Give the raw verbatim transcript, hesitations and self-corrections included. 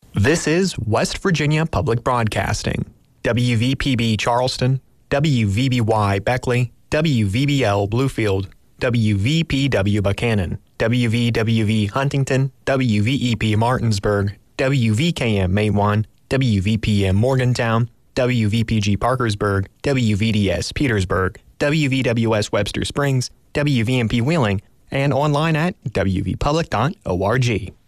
This is West Virginia Public Broadcasting. W V P B Charleston, W V B Y Beckley, W V B L Bluefield, W V P W Buchanan, W V W V Huntington, W V E P Martinsburg, W V K M Matewan, W V P M Morgantown, W V P G Parkersburg, W V D S Petersburg, W V W S Webster Springs, W V M P Wheeling, and online at w v public dot org.